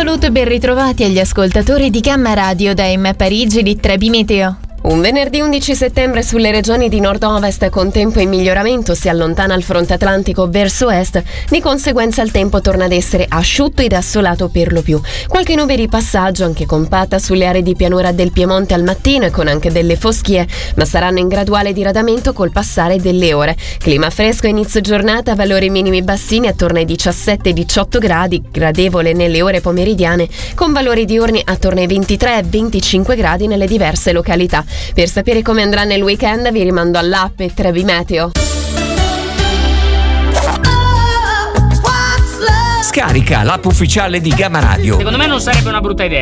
saluto e ben ritrovati agli ascoltatori di Gamma Radio da M Parigi di Trebi Meteo. Un venerdì 11 settembre sulle regioni di nord-ovest con tempo in miglioramento si allontana il fronte atlantico verso est, di conseguenza il tempo torna ad essere asciutto ed assolato per lo più. Qualche nube di passaggio anche compatta sulle aree di pianura del Piemonte al mattino e con anche delle foschie, ma saranno in graduale diradamento col passare delle ore. Clima fresco a inizio giornata, valori minimi bassini attorno ai 17-18 gradi, gradevole nelle ore pomeridiane, con valori diurni attorno ai 23-25 gradi nelle diverse località. Per sapere come andrà nel weekend vi rimando all'app Trebi Meteo. Scarica l'app ufficiale di Gamma Radio. Secondo me non sarebbe una brutta idea.